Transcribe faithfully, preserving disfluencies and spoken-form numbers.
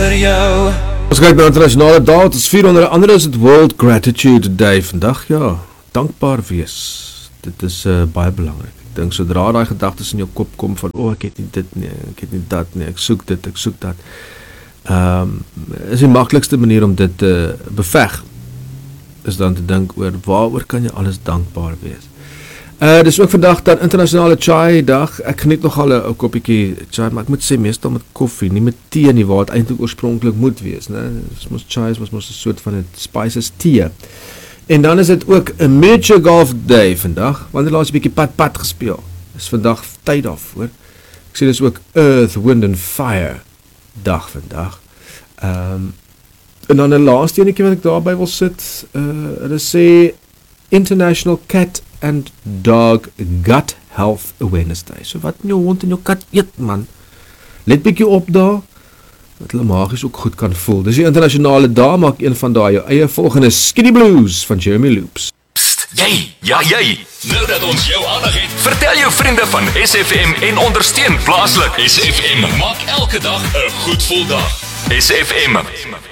vir jou. Ons kyk na internasionale dae, het is vier onder andere is het World Gratitude Day vandag, ja, dankbaar wees, dit is uh, baie belangrik. Ek dink, sodra daai gedagtes in jou kop kom van, oh, ek het nie dit nie, ek het nie dat nie, ek soek dit, ek soek dat, um, is die maklikste manier om dit te beveg, is dan te dink oor, waaroor kan jy alles dankbaar wees. Uh, dis ook vandag dan internasionale chai dag, ek geniet nogal 'n koppiekie chai, maar ek moet sê, meestal met koffie, nie met thee nie, waar het eintlik oorspronklik moet wees, né? Ons chai was mos 'n soort van het spices thee. En dan is dit ook 'n miniature golf day vandag, wanneer laas 'n bietjie pad-pad gespeel. Dis vandag tyd daarvoor. Ek sê dis ook Earth, Wind and Fire dag vandag. Um, en dan 'n laaste enetjie wat ek daarby wil sit, uh, hulle sê International Cat and Dog Gut Health Awareness Day. So wat in jou hond en jou kat eet, man. Let bietjie op daar, dat hulle magies ook goed kan voel. Dis die internasionale dag, maak een van daai jou eie volgende Skinny Blues van Jeremy Loops. Psst, jy, ja jy. Nou dat ons jou aandag het, vertel jou vriende van S F M en ondersteun plaaslik. S F M maak elke dag 'n goed gevoel dag. S F M.